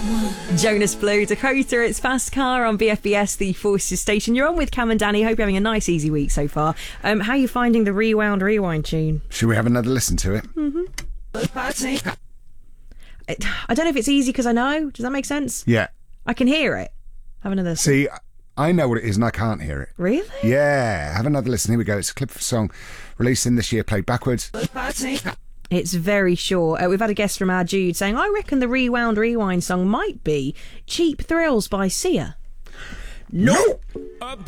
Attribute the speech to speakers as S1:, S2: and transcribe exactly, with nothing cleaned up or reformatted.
S1: Jonas Blue, Dakota, it's Fast Car on B F B S, the Forces station. You're on with Cam and Danny. Hope you're having a nice, easy week so far. Um, how are you finding the Rewound Rewind tune?
S2: Should we have another listen to it?
S1: Mm-hmm. It, I don't know if it's easy because I know. Does that make sense?
S2: Yeah.
S1: I can hear it. Have another listen.
S2: See, I know what it is and I can't hear it.
S1: Really?
S2: Yeah. Have another listen. Here we go. It's a clip of a song released in this year, played backwards.
S1: It's very short. Uh, we've had a guest from our Jude saying, I reckon the Rewound Rewind song might be Cheap Thrills by Sia.
S2: No!